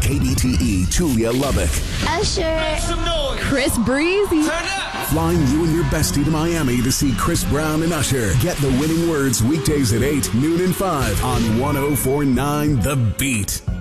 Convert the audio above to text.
KBTE Tulia Lubbock. Usher. Some noise. Chris Breezy. Turn up. Flying you and your bestie to Miami to see Chris Brown and Usher. Get the winning words weekdays at 8, noon and 5 on 104.9 The Beat.